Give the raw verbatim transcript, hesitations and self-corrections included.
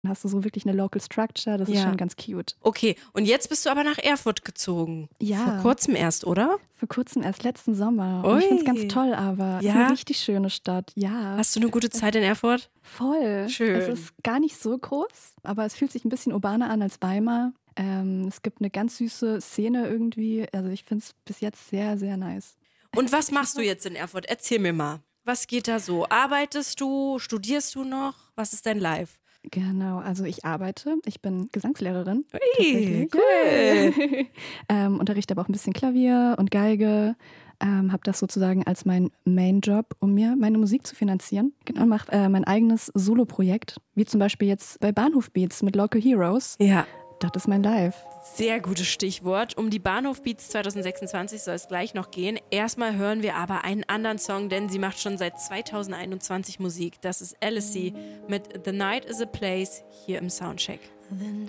Dann hast du so wirklich eine Local Structure, das Ja. ist schon ganz cute. Okay, und jetzt bist du aber nach Erfurt gezogen. Ja. Vor kurzem erst, oder? Vor kurzem, erst letzten Sommer. Und ich finde es Ui. ganz toll, aber es ist Ja? eine richtig schöne Stadt. Ja, Hast du eine gute Zeit in Erfurt? voll. Schön. Es ist gar nicht so groß, aber es fühlt sich ein bisschen urbaner an als Weimar. Ähm, es gibt eine ganz süße Szene irgendwie. Also ich finde es bis jetzt sehr, sehr nice. Und was machst du jetzt in Erfurt? Erzähl mir mal. Was geht da so? Arbeitest du? Studierst du noch? Was ist dein Life? Genau, also ich arbeite. Ich bin Gesangslehrerin. Ui, tatsächlich. cool. ähm, unterrichte aber auch ein bisschen Klavier und Geige. Ähm, habe das sozusagen als mein Main-Job, um mir meine Musik zu finanzieren. Genau, mache äh, mein eigenes Solo-Projekt, wie zum Beispiel jetzt bei Bahnhof Beats mit Local Heroes. Ja. Das ist mein Life. Sehr gutes Stichwort. Um die Bahnhof Beats zwanzig sechsundzwanzig soll es gleich noch gehen. Erstmal hören wir aber einen anderen Song, denn sie macht schon seit zweitausendeinundzwanzig Musik. Das ist Alice mit The Night is a Place hier im Soundcheck. The